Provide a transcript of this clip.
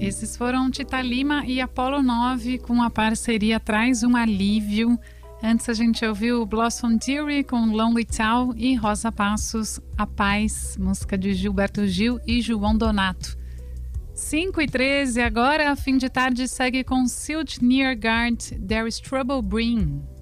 Esses foram Tita Lima e Apollo 9 com a parceria Traz um Alívio. Antes a gente ouviu Blossom Dearie com Lonely Town e Rosa Passos, A Paz, música de Gilberto Gil e João Donato. 5h13, agora a fim de tarde segue com Silt Niergaard, There is Trouble Brewing.